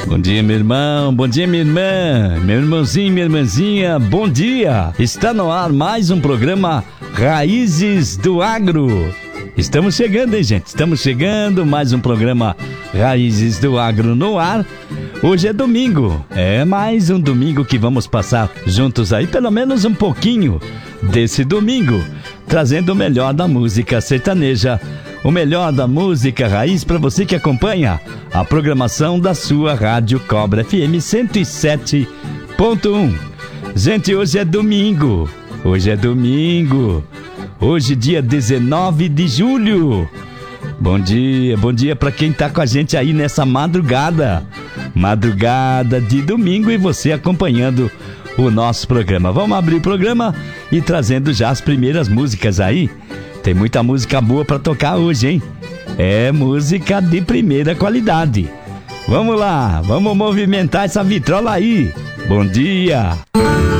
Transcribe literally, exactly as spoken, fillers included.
Bom dia, meu irmão, bom dia, minha irmã, meu irmãozinho, minha irmãzinha, bom dia! Está no ar mais um programa Raízes do Agro. Estamos chegando, hein, gente? Estamos chegando, mais um programa Raízes do Agro no ar. Hoje é domingo, é mais um domingo que vamos passar juntos aí, pelo menos um pouquinho desse domingo, trazendo o melhor da música sertaneja, o melhor da música raiz para você que acompanha a programação da sua Rádio Cobra F M cento e sete ponto um. Gente, hoje é domingo, hoje é domingo, hoje dia dezenove de julho. Bom dia, bom dia para quem tá com a gente aí nessa madrugada, madrugada de domingo e você acompanhando o nosso programa. Vamos abrir o programa e trazendo já as primeiras músicas aí. Tem muita música boa pra tocar hoje, hein? É música de primeira qualidade. Vamos lá, vamos movimentar essa vitrola aí. Bom dia!